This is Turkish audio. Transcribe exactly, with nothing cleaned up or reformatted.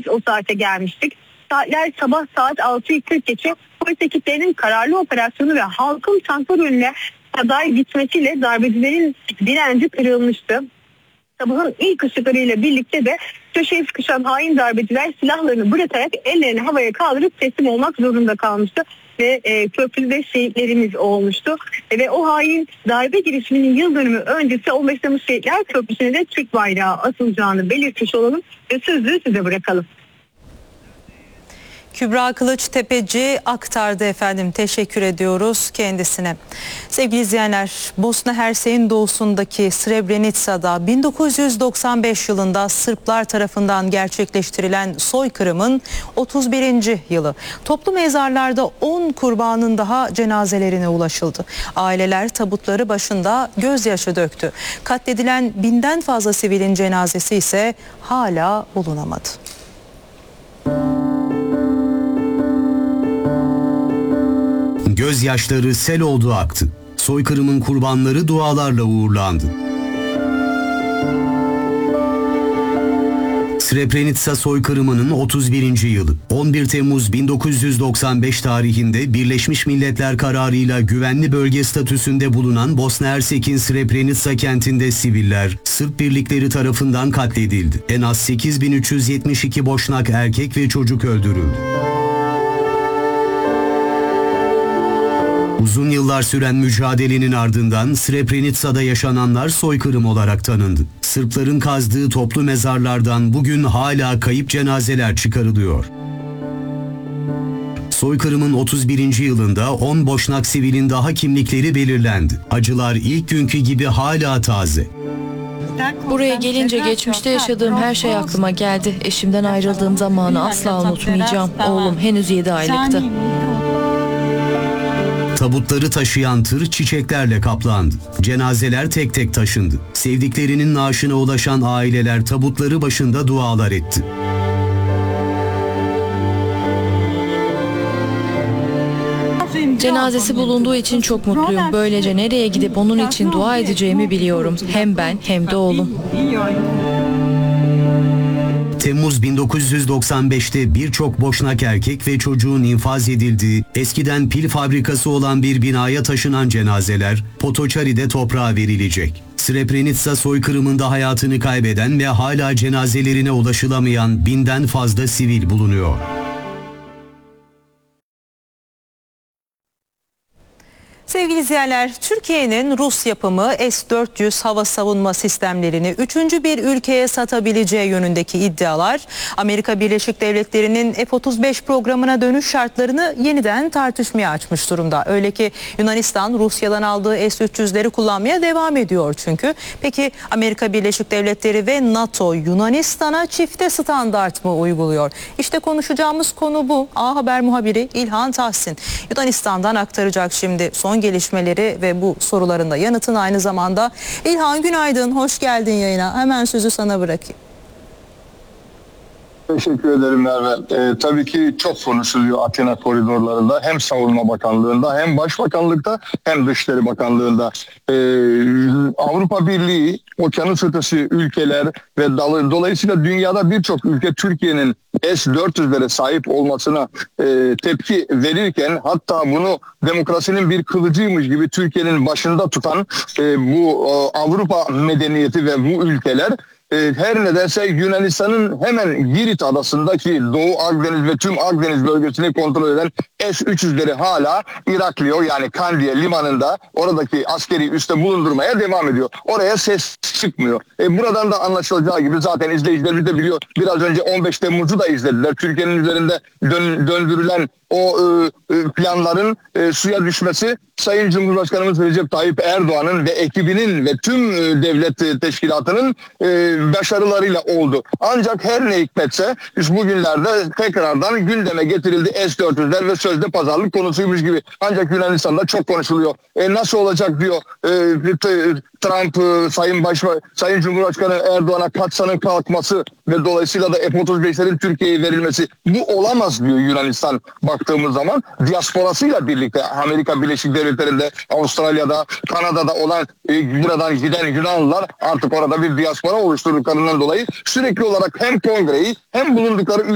biz o saate gelmiştik. Saatler sabah saat altıyı kırk geçiyor. Polis ekiplerinin kararlı operasyonu ve halkın tanklar önüne kadar gitmesiyle darbecilerin direnci kırılmıştı. Sabahın ilk ışıklarıyla birlikte de köşeye sıkışan hain darbeciler silahlarını bırakarak ellerini havaya kaldırıp teslim olmak zorunda kalmıştı. Ve e, köprüde şehitlerimiz olmuştu. E, ve o hain darbe girişiminin yıl dönümü öncesi on beş Temmuz Şehitler Köprüsü'ne de Türk bayrağı asılacağını belirtmiş olalım ve sözü size bırakalım. Kübra Kılıçtepeci aktardı efendim. Teşekkür ediyoruz kendisine. Sevgili izleyenler, Bosna Hersek'in doğusundaki Srebrenica'da bin dokuz yüz doksan beş yılında Sırplar tarafından gerçekleştirilen soykırımın otuz birinci yılı. Toplu mezarlarda on kurbanın daha cenazelerine ulaşıldı. Aileler tabutları başında gözyaşı döktü. Katledilen binden fazla sivilin cenazesi ise hala bulunamadı. Gözyaşları sel oldu aktı. Soykırımın kurbanları dualarla uğurlandı. Srebrenica soykırımının otuz birinci yılı. on bir Temmuz bin dokuz yüz doksan beş tarihinde Birleşmiş Milletler kararıyla güvenli bölge statüsünde bulunan Bosna Hersek'in Srebrenica kentinde siviller Sırp birlikleri tarafından katledildi. En az sekiz bin üç yüz yetmiş iki Boşnak erkek ve çocuk öldürüldü. Uzun yıllar süren mücadelenin ardından Srebrenica'da yaşananlar soykırım olarak tanındı. Sırpların kazdığı toplu mezarlardan bugün hala kayıp cenazeler çıkarılıyor. Soykırımın otuz birinci yılında on Boşnak sivilin daha kimlikleri belirlendi. Acılar ilk günkü gibi hala taze. Buraya gelince geçmişte yaşadığım her şey aklıma geldi. Eşimden ayrıldığım zamanı asla unutmayacağım. Oğlum henüz yedi aylıktı. Tabutları taşıyan tır çiçeklerle kaplandı. Cenazeler tek tek taşındı. Sevdiklerinin naaşına ulaşan aileler tabutları başında dualar etti. Cenazesi bulunduğu için çok mutluyum. Böylece nereye gidip onun için dua edeceğimi biliyorum. Hem ben hem de oğlum. Temmuz bin dokuz yüz doksan beşte birçok Boşnak erkek ve çocuğun infaz edildiği, eskiden pil fabrikası olan bir binaya taşınan cenazeler Potoçari'de toprağa verilecek. Srebrenica soykırımında hayatını kaybeden ve hala cenazelerine ulaşılamayan binden fazla sivil bulunuyor. Sevgili izleyenler, Türkiye'nin Rus yapımı S dört yüz hava savunma sistemlerini üçüncü bir ülkeye satabileceği yönündeki iddialar Amerika Birleşik Devletleri'nin F otuz beş programına dönüş şartlarını yeniden tartışmaya açmış durumda. Öyle ki Yunanistan Rusya'dan aldığı S üç yüzleri kullanmaya devam ediyor çünkü. Peki Amerika Birleşik Devletleri ve NATO Yunanistan'a çifte standart mı uyguluyor? İşte konuşacağımız konu bu. A Haber muhabiri İlhan Tahsin Yunanistan'dan aktaracak şimdi son gelişmeleri ve bu soruların da yanıtını aynı zamanda. İlhan günaydın, hoş geldin yayına. Hemen sözü sana bırakayım. Teşekkür ederim Merve. Ee, tabii ki çok konuşuluyor Atina koridorlarında. Hem Savunma Bakanlığı'nda hem Başbakanlık'ta hem Dışişleri Bakanlığı'nda. Ee, Avrupa Birliği, okyanus ötesi ülkeler ve dolayısıyla dünyada birçok ülke Türkiye'nin S dört yüzlere sahip olmasına e, tepki verirken, hatta bunu demokrasinin bir kılıcıymış gibi Türkiye'nin başında tutan e, bu e, Avrupa medeniyeti ve bu ülkeler e, her nedense Yunanistan'ın hemen Girit adasındaki Doğu Akdeniz ve tüm Akdeniz bölgesini kontrol eden S üç yüzleri hala Iraklio, yani Kandiye limanında oradaki askeri üste bulundurmaya devam ediyor. Oraya ses çıkmıyor. E, buradan da anlaşılacağı gibi zaten izleyicilerimiz de biliyor. Biraz önce on beş Temmuz'u da izlediler. Türkiye'nin üzerinde dön, döndürülen o e, planların e, suya düşmesi Sayın Cumhurbaşkanımız Recep Tayyip Erdoğan'ın ve ekibinin ve tüm e, devlet teşkilatının e, başarılarıyla oldu. Ancak her ne hikmetse biz bugünlerde tekrardan gündeme getirildi S dört yüzler ve sözde pazarlık konusuymuş gibi. Ancak Yunanistan'da çok konuşuluyor. E, nasıl olacak diyor e, Trump, e, Sayın Başba Sayın Cumhurbaşkanı Erdoğan'a Katsa'nın kalkması ve dolayısıyla da F otuz beşlerin Türkiye'ye verilmesi. Bu olamaz diyor Yunanistan baktığımız zaman. Diasporasıyla birlikte Amerika Birleşik Devletleri'nde, Avustralya'da, Kanada'da olan e, buradan giden Yunanlılar artık orada bir diaspora oluşturduklarından dolayı sürekli olarak hem kongreyi hem bulundukları